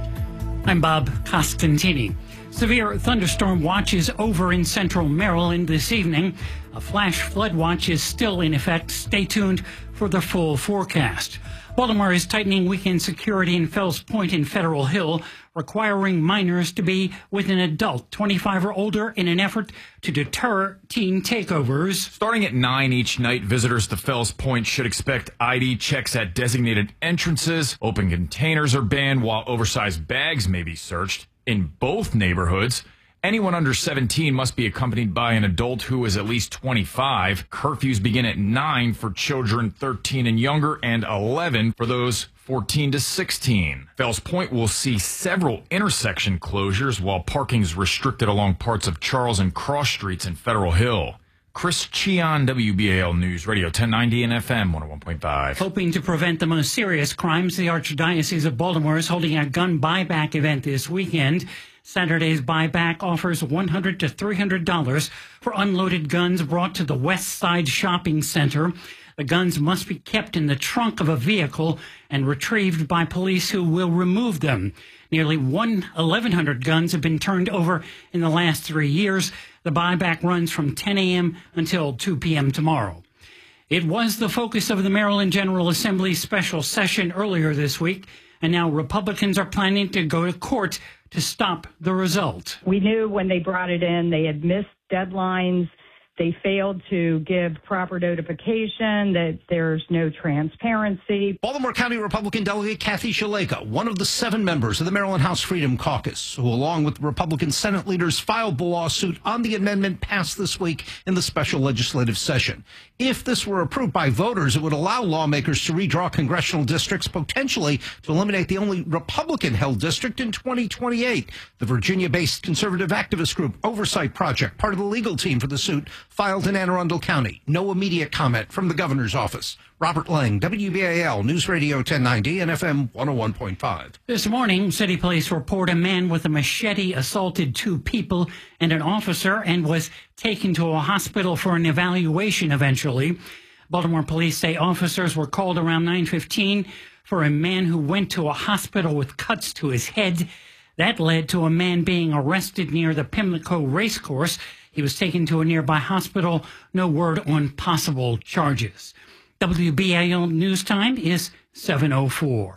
I'm Bob Costantini. Severe thunderstorm watch is over in central Maryland this evening. A flash flood watch is still in effect. Stay tuned for the full forecast. Baltimore is tightening weekend security in Fells Point and Federal Hill, requiring minors to be with an adult twenty-five or older in an effort to deter teen takeovers. Starting at nine each night, visitors to Fells Point should expect I D checks at designated entrances. Open containers are banned while oversized bags may be searched. In both neighborhoods, anyone under seventeen must be accompanied by an adult who is at least twenty-five. Curfews begin at nine for children thirteen and younger and eleven for those fourteen to sixteen. Fells Point will see several intersection closures while parking is restricted along parts of Charles and Cross Streets in Federal Hill. Chris Cheon, W B A L News Radio ten ninety and F M one oh one point five. Hoping to prevent the most serious crimes, the Archdiocese of Baltimore is holding a gun buyback event this weekend. Saturday's buyback offers one hundred to three hundred dollars for unloaded guns brought to the West Side Shopping Center. The guns must be kept in the trunk of a vehicle and retrieved by police who will remove them. Nearly eleven hundred guns have been turned over in the last three years. The buyback runs from ten a.m. until two p.m. tomorrow. It was the focus of the Maryland General Assembly's special session earlier this week, and now Republicans are planning to go to court to stop the result. We knew when they brought it in, they had missed deadlines. They failed to give proper notification, that there's no transparency. Baltimore County Republican Delegate Kathy Shaleka, one of the seven members of the Maryland House Freedom Caucus, who along with Republican Senate leaders filed the lawsuit on the amendment passed this week in the special legislative session. If this were approved by voters, it would allow lawmakers to redraw congressional districts, potentially to eliminate the only Republican-held district in twenty twenty-eight. The Virginia-based conservative activist group Oversight Project, part of the legal team for the suit, filed in Anne Arundel County. No immediate comment from the governor's office. Robert Lang, W B A L News Radio ten ninety and F M one oh one point five. This morning, city police report a man with a machete assaulted two people and an officer and was taken to a hospital for an evaluation eventually. Baltimore police say officers were called around nine fifteen for a man who went to a hospital with cuts to his head. That led to a man being arrested near the Pimlico racecourse. He was taken to a nearby hospital. No word on possible charges. W B A L News Time is seven oh four.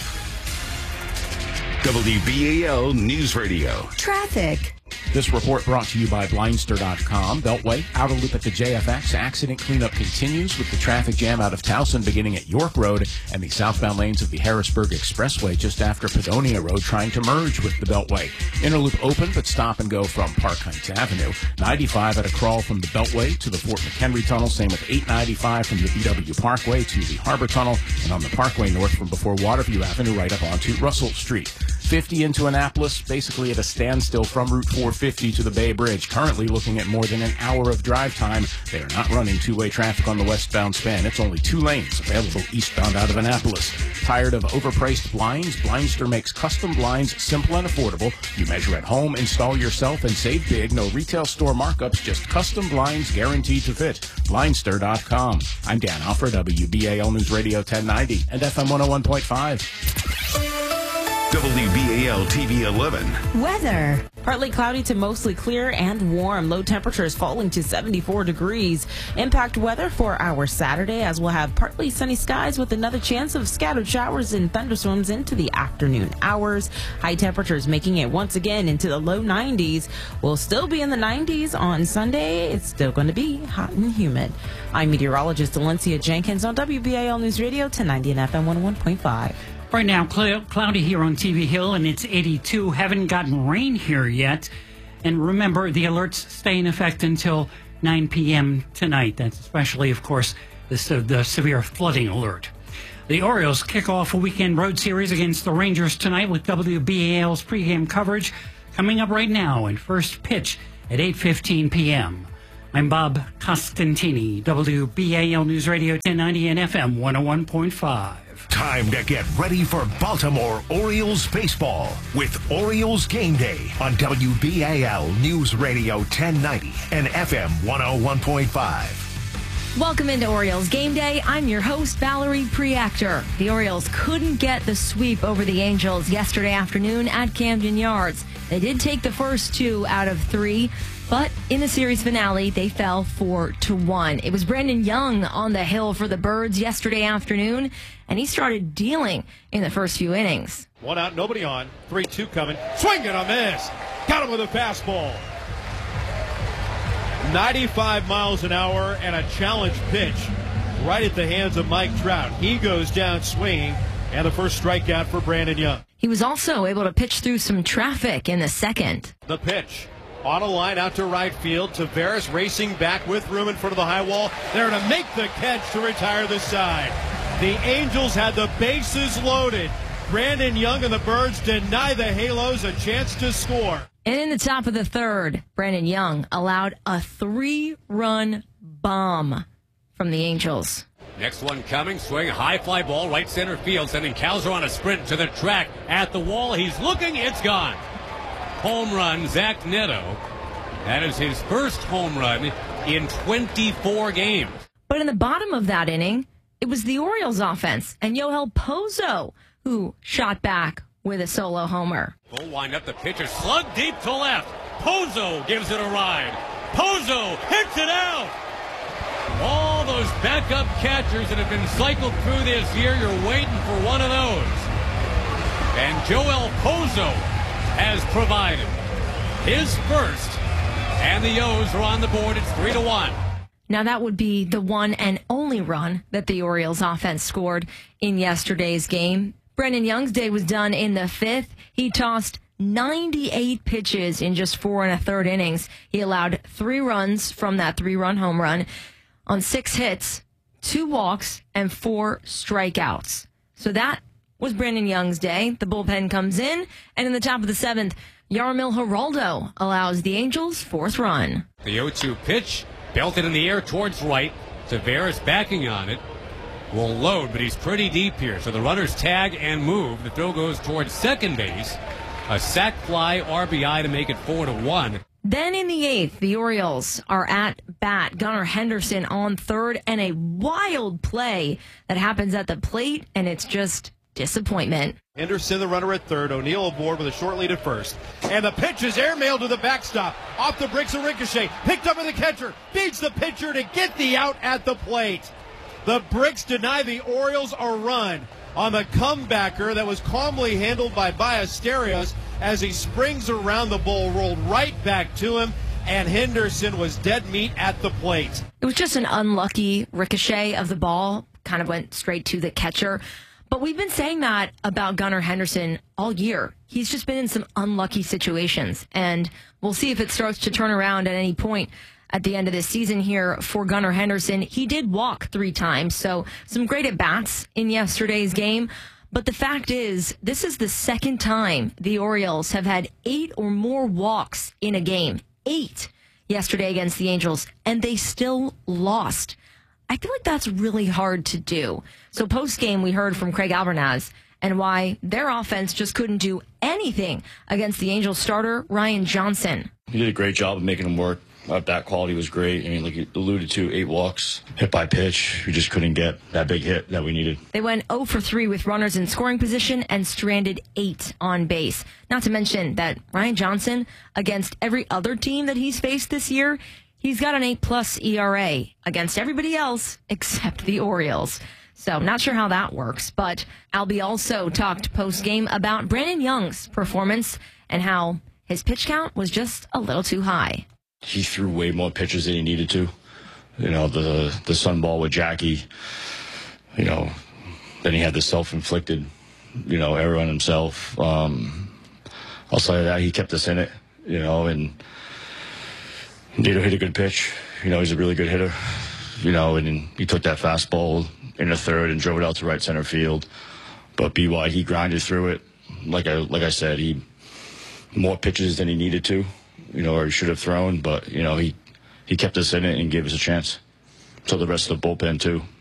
W B A L News Radio. Traffic. This report brought to you by Blindster dot com. Beltway, outer loop at the J F X. Accident cleanup continues with the traffic jam out of Towson beginning at York Road and the southbound lanes of the Harrisburg Expressway just after Padonia Road trying to merge with the Beltway. Inner loop open, but stop and go from Park Heights Avenue. ninety-five at a crawl from the Beltway to the Fort McHenry Tunnel. Same with eight ninety-five from the B W Parkway to the Harbor Tunnel. And on the Parkway North from before Waterview Avenue right up onto Russell Street. fifty into Annapolis, basically at a standstill from Route four fifty to the Bay Bridge. Currently looking at more than an hour of drive time. They are not running two-way traffic on the westbound span. It's only two lanes available eastbound out of Annapolis. Tired of overpriced blinds? Blindster makes custom blinds simple and affordable. You measure at home, install yourself, and save big. No retail store markups, just custom blinds guaranteed to fit. Blindster dot com. I'm Dan Alfred, W B A L News Radio ten ninety and F M one oh one point five. W B A L T V eleven. Weather. Partly cloudy to mostly clear and warm. Low temperatures falling to seventy-four degrees. Impact weather for our Saturday, as we'll have partly sunny skies with another chance of scattered showers and thunderstorms into the afternoon hours. High temperatures making it once again into the low nineties. We'll still be in the nineties on Sunday. It's still going to be hot and humid. I'm meteorologist Valencia Jenkins on W B A L News Radio ten ninety and F M one oh one point five. Right now, cl- cloudy here on T V Hill, and it's eighty-two. Haven't gotten rain here yet. And remember, the alerts stay in effect until nine p.m. tonight. That's especially, of course, the, uh, the severe flooding alert. The Orioles kick off a weekend road series against the Rangers tonight with W B A L's pregame coverage coming up right now and first pitch at eight fifteen p.m. I'm Bob Costantini, W B A L News Radio ten ninety and F M one oh one point five. Time to get ready for Baltimore Orioles baseball with Orioles Game Day on W B A L News Radio ten ninety and F M one oh one point five. Welcome into Orioles Game Day. I'm your host, Valerie Preactor. The Orioles couldn't get the sweep over the Angels yesterday afternoon at Camden Yards. They did take the first two out of three, but in the series finale, they fell four to one. It was Brandon Young on the hill for the Birds yesterday afternoon, and he started dealing in the first few innings. One out, nobody on. three two coming. Swing and a miss. Got him with a fastball. ninety-five miles an hour and a challenge pitch right at the hands of Mike Trout. He goes down swinging, and the first strikeout for Brandon Young. He was also able to pitch through some traffic in the second. The pitch. On a line out to right field. Tavares racing back with room in front of the high wall. There to make the catch to retire the side. The Angels had the bases loaded. Brandon Young and the Birds deny the Halos a chance to score. And in the top of the third, Brandon Young allowed a three-run bomb from the Angels. Next one coming, swing, high fly ball, right center field, sending Cowser on a sprint to the track. At the wall, he's looking, it's gone. Home run, Zach Neto. That is his first home run in twenty-four games. But in the bottom of that inning, it was the Orioles offense and Yoel Pozo who shot back with a solo homer. Full wind up, the pitcher slug deep to left. Pozo gives it a ride. Pozo hits it out. All those backup catchers that have been cycled through this year, you're waiting for one of those. And Joel Pozo has provided his first, and the O's are on the board. It's three to one. Now that would be the one and only run that the Orioles offense scored in yesterday's game. Brandon Young's day was done in the fifth. He tossed ninety-eight pitches in just four and a third innings. He allowed three runs from that three-run home run on six hits, two walks, and four strikeouts. So that was Brandon Young's day. The bullpen comes in, and in the top of the seventh, Yarmil Geraldo allows the Angels' fourth run. The oh two pitch, belted in the air towards right. Tavares backing on it. Will load, but he's pretty deep here. So the runners tag and move. The throw goes towards second base. A sac fly R B I to make it four to one. Then in the eighth, the Orioles are at bat. Gunnar Henderson on third, and a wild play that happens at the plate, and it's just disappointment. Henderson, the runner at third. O'Neill aboard with a short lead at first. And the pitch is airmailed to the backstop. Off the bricks, a ricochet. Picked up by the catcher. Beats the pitcher to get the out at the plate. The bricks deny the Orioles a run on the comebacker that was calmly handled by Ballesteros as he springs around the ball, rolled right back to him, and Henderson was dead meat at the plate. It was just an unlucky ricochet of the ball, kind of went straight to the catcher. But we've been saying that about Gunnar Henderson all year. He's just been in some unlucky situations, and we'll see if it starts to turn around at any point at the end of this season here for Gunnar Henderson. He did walk three times, so some great at-bats in yesterday's game. But the fact is, this is the second time the Orioles have had eight or more walks in a game. Eight yesterday against the Angels, and they still lost. I feel like that's really hard to do. So post-game, we heard from Craig Albernaz and why their offense just couldn't do anything against the Angels starter, Ryan Johnson. He did a great job of making them work. Our bat quality was great. I mean, like you alluded to, eight walks, hit by pitch. We just couldn't get that big hit that we needed. They went oh for three with runners in scoring position and stranded eight on base. Not to mention that Ryan Johnson, against every other team that he's faced this year, he's got an eight plus E R A against everybody else except the Orioles. So not sure how that works, but Albie also talked post-game about Brandon Young's performance and how his pitch count was just a little too high. He threw way more pitches than he needed to. You know, the the sun ball with Jackie, you know, then he had the self-inflicted, you know, error on himself. Um, I'll say that he kept us in it, you know, and Nato hit a good pitch. You know, he's a really good hitter, you know, and he took that fastball in the third and drove it out to right center field. But B Y, he grinded through it. Like I like I said, he more pitches than he needed to, you know, or he should have thrown. But, you know, he, he kept us in it and gave us a chance. So the rest of the bullpen, too.